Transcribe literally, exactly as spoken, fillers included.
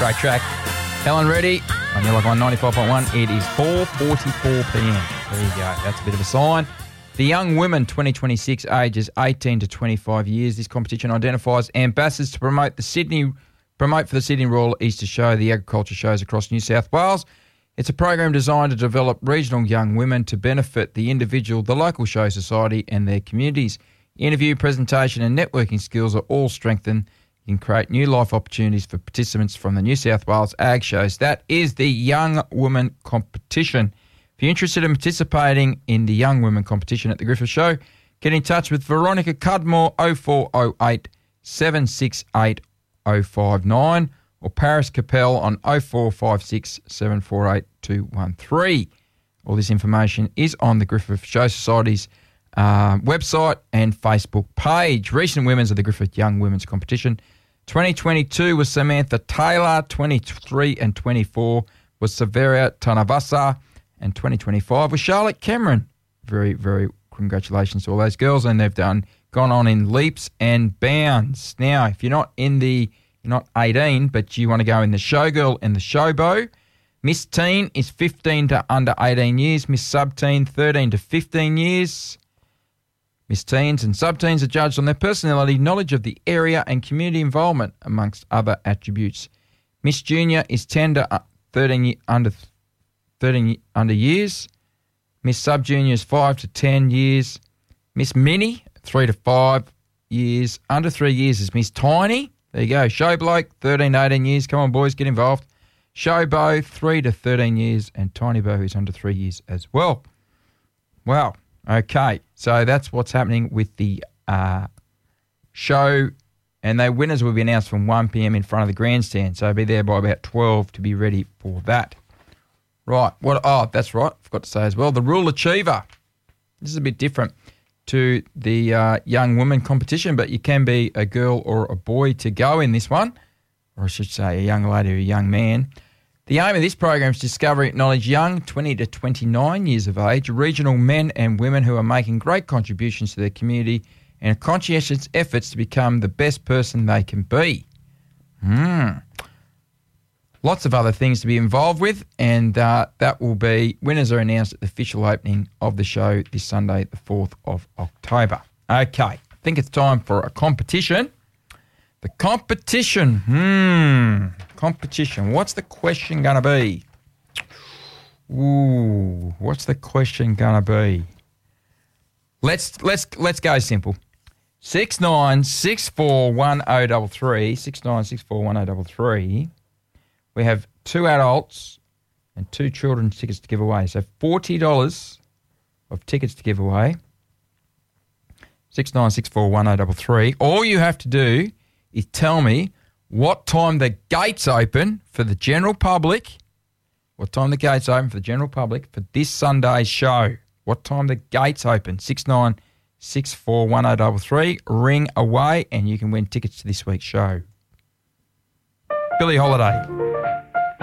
great track. Helen Reddy on your Like One ninety-five point one. It is four forty-four p.m. There you go. That's a bit of a sign. The Young Women twenty twenty-six, ages eighteen to twenty-five years. This competition identifies ambassadors to promote the Sydney, promote for the Sydney Royal Easter Show, the agriculture shows across New South Wales. It's a program designed to develop regional young women to benefit the individual, the local show society and their communities. Interview, presentation and networking skills are all strengthened. You can create new life opportunities for participants from the New South Wales Ag Shows. That is the Young Women competition. If you're interested in participating in the Young Women competition at the Griffith Show, get in touch with Veronica Cudmore oh four oh eight, seven six eight, oh five nine or Paris Capel on oh four five six, seven four eight, two one three. All this information is on the Griffith Show Society's uh, website and Facebook page. Recent winners of the Griffith Young Women's competition. twenty twenty-two was Samantha Taylor, twenty-three and twenty-four was Severia Tanavasa, and twenty twenty-five was Charlotte Cameron. Very, very congratulations to all those girls, and they've done gone on in leaps and bounds. Now, if you're not in the, you're not eighteen, but you want to go in the showgirl and the showbow, Miss Teen is fifteen to under eighteen years, Miss Sub-Teen thirteen to fifteen years. Miss Teens and Sub-Teens are judged on their personality, knowledge of the area and community involvement, amongst other attributes. Miss Junior is ten to thirteen under thirteen under years. Miss Sub-Junior is five to ten years. Miss Mini, three to five years. Under three years is Miss Tiny. There you go. Show Bloke, thirteen to eighteen years. Come on, boys, get involved. Show Bow, three to thirteen years. And Tiny Bow, who's under three years as well. Wow. Okay. So that's what's happening with the uh, show. And the winners will be announced from one p.m. in front of the grandstand. So be there by about twelve to be ready for that. Right. What? Oh, that's right. Forgot to say as well. The Rural Achiever. This is a bit different to the uh, young woman competition, but you can be a girl or a boy to go in this one, or I should say a young lady or a young man. The aim of this program is to discover and acknowledge young, twenty to twenty-nine years of age, regional men and women who are making great contributions to their community and conscientious efforts to become the best person they can be. Hmm. Lots of other things to be involved with, and uh, that will be, winners are announced at the official opening of the show this Sunday, the fourth of October. Okay, I think it's time for a competition. The competition, hmm, competition. What's the question going to be? Ooh, what's the question going to be? Let's let's let's go simple. Six nine six four one zero double three. Six nine six four one zero double three. We have two adults and two children's tickets to give away. So forty dollars of tickets to give away. Six nine six four one zero double three. All you have to do is tell me what time the gates open for the general public. What time the gates open for the general public for this Sunday's show. What time the gates open. Six nine six four one zero double three. Ring away and you can win tickets to this week's show. Billie Holiday.